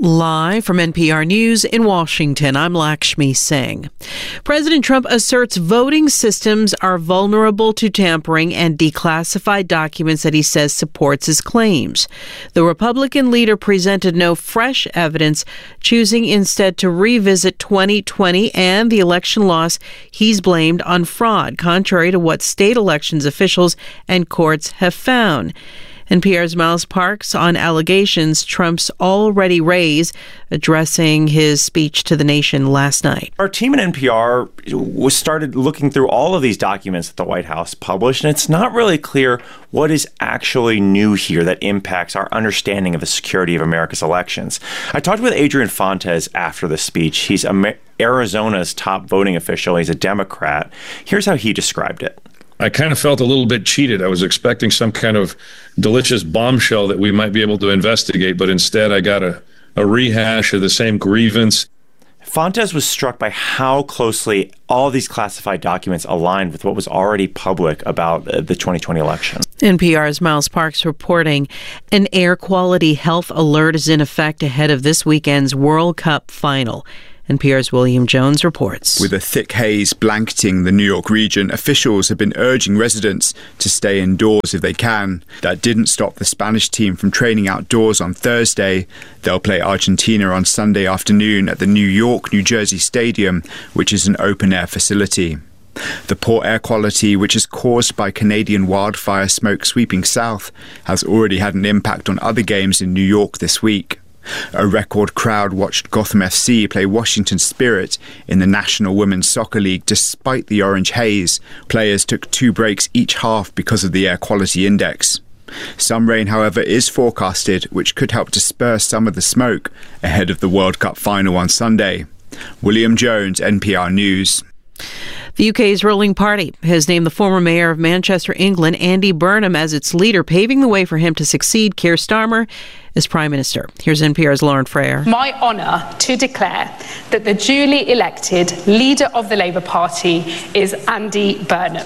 Live from NPR News in Washington, I'm Lakshmi Singh. President Trump asserts voting systems are vulnerable to tampering and declassified documents that he says supports his claims. The Republican leader presented no fresh evidence, choosing instead to revisit 2020 and the election loss he's blamed on fraud, contrary to what state elections officials and courts have found. NPR's Miles Parks on allegations Trump's already raised, addressing his speech to the nation last night. Our team at NPR started looking through all of these documents that the White House published, and it's not really clear what is actually new here that impacts our understanding of the security of America's elections. I talked with Adrian Fontes after the speech. He's Arizona's top voting official. He's a Democrat. Here's how he described it. I kind of felt a little bit cheated. I was expecting some kind of delicious bombshell that we might be able to investigate, but instead I got a rehash of the same grievance. Fontes was struck by how closely all these classified documents aligned with what was already public about the 2020 election. NPR's Miles Parks reporting an air quality health alert is in effect ahead of this weekend's World Cup final. NPR's William Jones reports. With a thick haze blanketing the New York region, officials have been urging residents to stay indoors if they can. That didn't stop the Spanish team from training outdoors on Thursday. They'll play Argentina on Sunday afternoon at the New York-New Jersey Stadium, which is an open-air facility. The poor air quality, which is caused by Canadian wildfire smoke sweeping south, has already had an impact on other games in New York this week. A record crowd watched Gotham FC play Washington Spirit in the National Women's Soccer League despite the orange haze. Players took 2 breaks each half because of the air quality index. Some rain, however, is forecasted, which could help disperse some of the smoke ahead of the World Cup final on Sunday. William Jones, NPR News. The UK's ruling party has named the former mayor of Manchester, England, Andy Burnham, as its leader, paving the way for him to succeed Keir Starmer as Prime Minister. Here's NPR's Lauren Freyer. My honour to declare that the duly elected leader of the Labour Party is Andy Burnham.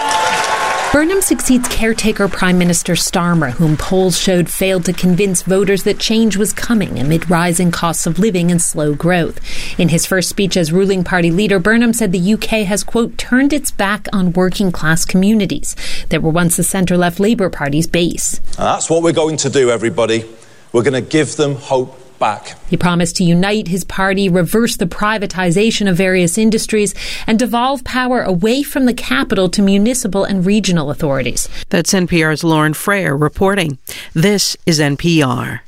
Burnham succeeds caretaker Prime Minister Starmer, whom polls showed failed to convince voters that change was coming amid rising costs of living and slow growth. In his first speech as ruling party leader, Burnham said the UK has, quote, turned its back on working class communities that were once the centre-left Labour Party's base. And that's what we're going to do, everybody. We're going to give them hope back. He promised to unite his party, reverse the privatisation of various industries, and devolve power away from the capital to municipal and regional authorities. That's NPR's Lauren Freyer reporting. This is NPR.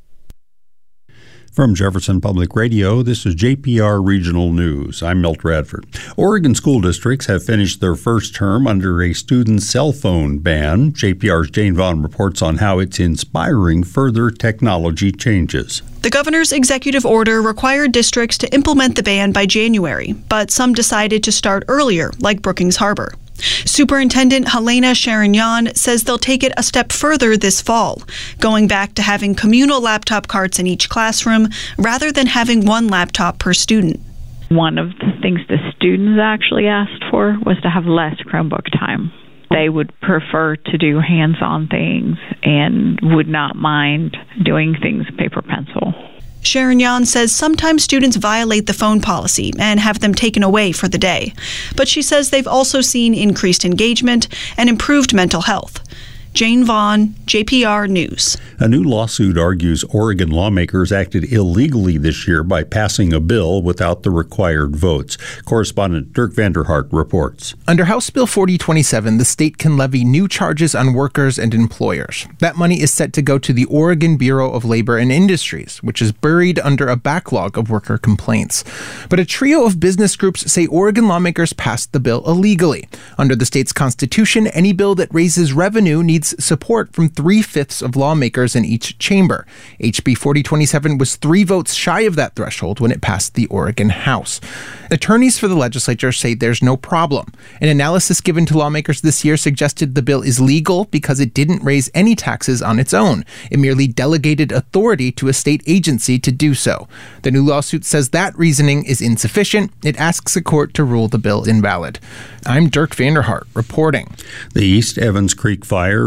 From Jefferson Public Radio, this is JPR Regional News. I'm Milt Radford. Oregon school districts have finished their first term under a student cell phone ban. JPR's Jane Vaughn reports on how it's inspiring further technology changes. The governor's executive order required districts to implement the ban by January, but some decided to start earlier, like Brookings Harbor. Superintendent Helena Sharon-Yan says they'll take it a step further this fall, going back to having communal laptop carts in each classroom rather than having one laptop per student. One of the things the students actually asked for was to have less Chromebook time. They would prefer to do hands-on things and would not mind doing things paper pencil. Sharon-Yan says sometimes students violate the phone policy and have them taken away for the day. But she says they've also seen increased engagement and improved mental health. Jane Vaughn, JPR News. A new lawsuit argues Oregon lawmakers acted illegally this year by passing a bill without the required votes. Correspondent Dirk Vanderhart reports. Under House Bill 4027, the state can levy new charges on workers and employers. That money is set to go to the Oregon Bureau of Labor and Industries, which is buried under a backlog of worker complaints. But a trio of business groups say Oregon lawmakers passed the bill illegally. Under the state's constitution, any bill that raises revenue needs support from 3/5 of lawmakers in each chamber. HB 4027 was 3 votes shy of that threshold when it passed the Oregon House. Attorneys for the legislature say there's no problem. An analysis given to lawmakers this year suggested the bill is legal because it didn't raise any taxes on its own. It merely delegated authority to a state agency to do so. The new lawsuit says that reasoning is insufficient. It asks a court to rule the bill invalid. I'm Dirk Vanderhart reporting. The East Evans Creek Fire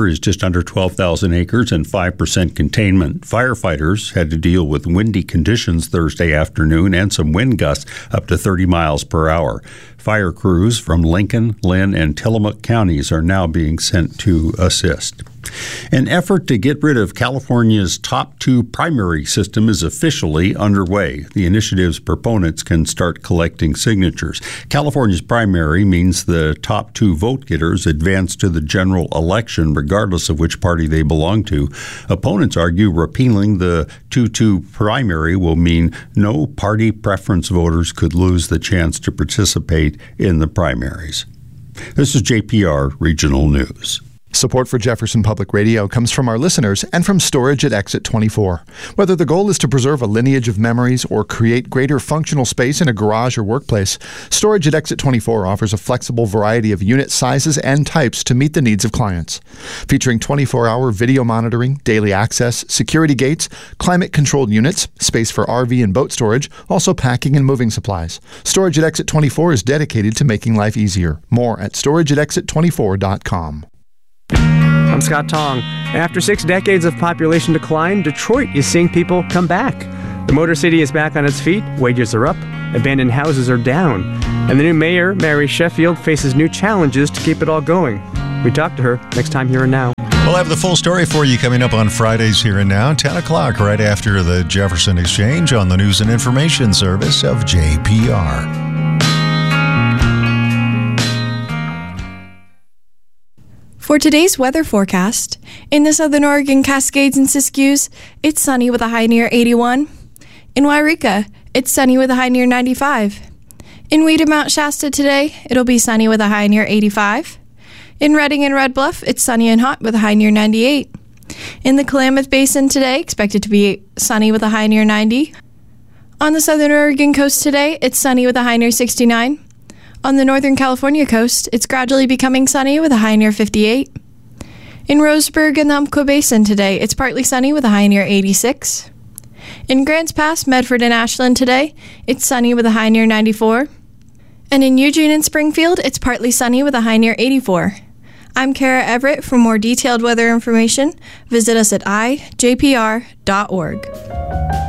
fire is just under 12,000 acres and 5% containment. Firefighters had to deal with windy conditions Thursday afternoon and some wind gusts up to 30 miles per hour. Fire crews from Lincoln, Lynn, and Tillamook counties are now being sent to assist. An effort to get rid of California's top 2 primary system is officially underway. The initiative's proponents can start collecting signatures. California's primary means the top 2 vote getters advance to the general election regardless of which party they belong to. Opponents argue repealing the 2-2 primary will mean no party preference voters could lose the chance to participate in the primaries. This is JPR Regional News. Support for Jefferson Public Radio comes from our listeners and from Storage at Exit 24. Whether the goal is to preserve a lineage of memories or create greater functional space in a garage or workplace, Storage at Exit 24 offers a flexible variety of unit sizes and types to meet the needs of clients. Featuring 24-hour video monitoring, daily access, security gates, climate-controlled units, space for RV and boat storage, also packing and moving supplies. Storage at Exit 24 is dedicated to making life easier. More at storageatexit24.com. I'm Scott Tong. After 6 decades of population decline, Detroit is seeing people come back. The Motor City is back on its feet, wages are up, abandoned houses are down, and the new mayor, Mary Sheffield, faces new challenges to keep it all going. We talk to her next time Here and Now. We'll have the full story for you coming up on Fridays Here and Now, 10 o'clock, right after the Jefferson Exchange on the News and Information Service of JPR. For today's weather forecast, in the Southern Oregon Cascades and Siskiyous, it's sunny with a high near 81. In Wairika, it's sunny with a high near 95. In Weed and Mount Shasta today, it'll be sunny with a high near 85. In Redding and Red Bluff, it's sunny and hot with a high near 98. In the Klamath Basin today, expected to be sunny with a high near 90. On the Southern Oregon coast today, it's sunny with a high near 69. On the Northern California coast, it's gradually becoming sunny with a high near 58. In Roseburg and the Umpqua Basin today, it's partly sunny with a high near 86. In Grants Pass, Medford, and Ashland today, it's sunny with a high near 94. And in Eugene and Springfield, it's partly sunny with a high near 84. I'm Kara Everett. For more detailed weather information, visit us at ijpr.org.